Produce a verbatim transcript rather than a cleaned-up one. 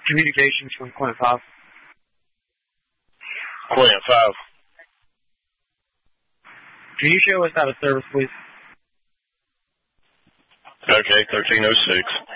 Communications from Quint five. Quint five. Can you show us out of service, please? Okay, thirteen oh six.